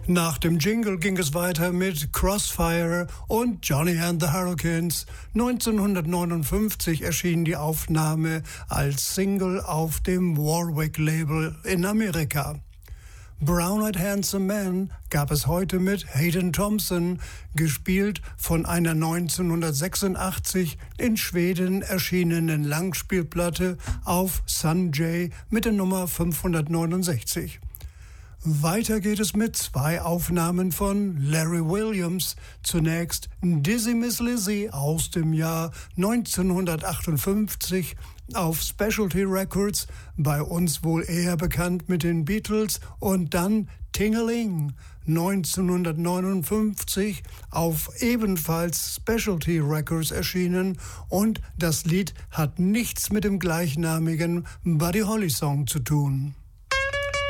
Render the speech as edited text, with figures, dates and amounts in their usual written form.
Nach dem Jingle ging es weiter mit Crossfire und Johnny and the Hurricanes. 1959 erschien die Aufnahme als Single auf dem Warwick-Label in Amerika. Brown-Eyed Handsome Man gab es heute mit Hayden Thompson, gespielt von einer 1986 in Schweden erschienenen Langspielplatte auf Sun-J mit der Nummer 569. Weiter geht es mit 2 Aufnahmen von Larry Williams. Zunächst Dizzy Miss Lizzy aus dem Jahr 1958 auf Specialty Records, bei uns wohl eher bekannt mit den Beatles, und dann Ting-a-Ling 1959 auf ebenfalls Specialty Records erschienen, und das Lied hat nichts mit dem gleichnamigen Buddy Holly Song zu tun.